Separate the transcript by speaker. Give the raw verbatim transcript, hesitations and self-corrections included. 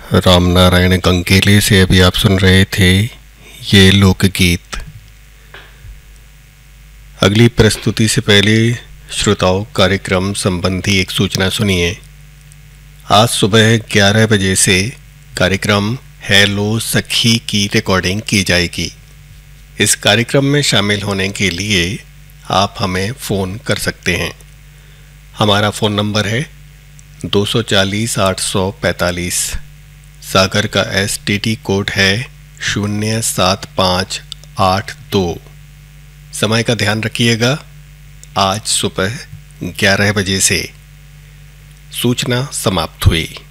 Speaker 1: राम नारायण कंकेले से अभी आप सुन रहे थे ये लोकगीत। अगली प्रस्तुति से पहले श्रोताओं कार्यक्रम संबंधी एक सूचना सुनिए। आज सुबह ग्यारह बजे से कार्यक्रम हेलो सखी की रिकॉर्डिंग की जाएगी। इस कार्यक्रम में शामिल होने के लिए आप हमें फ़ोन कर सकते हैं। हमारा फ़ोन नंबर है दो सौ चालीस आठ सौ पैंतालीस। सागर का एस टी टी कोड है शून्य सात पाँच आठ दो। समय का ध्यान रखिएगा। आज सुबह ग्यारह बजे से। सूचना समाप्त हुई।